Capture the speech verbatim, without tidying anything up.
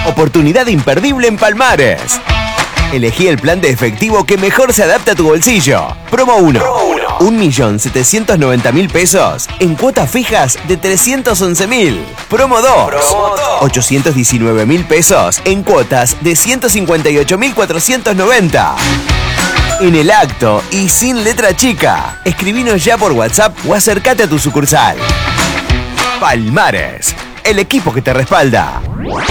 Oportunidad imperdible en Palmares. Elegí el plan de efectivo que mejor se adapta a tu bolsillo. Promo uno. un millón setecientos noventa mil pesos en cuotas fijas de trescientos once mil. Promo dos. ochocientos diecinueve mil pesos en cuotas de ciento cincuenta y ocho mil cuatrocientos noventa. En el acto y sin letra chica. Escribinos ya por WhatsApp o acércate a tu sucursal. Palmares, el equipo que te respalda.